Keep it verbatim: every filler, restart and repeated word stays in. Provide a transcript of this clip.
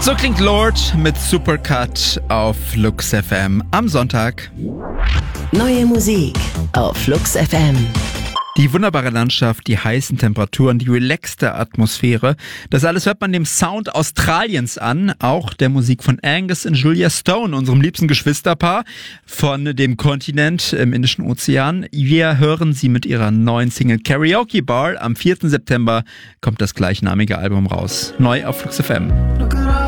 So klingt Lord mit Supercut auf Flux F M am Sonntag. Neue Musik auf Flux F M. Die wunderbare Landschaft, die heißen Temperaturen, die relaxte Atmosphäre. Das alles hört man dem Sound Australiens an, auch der Musik von Angus und Julia Stone, unserem liebsten Geschwisterpaar von dem Kontinent im Indischen Ozean. Wir hören sie mit ihrer neuen Single Karaoke Bar. Am vierten September kommt das gleichnamige Album raus. Neu auf Flux F M.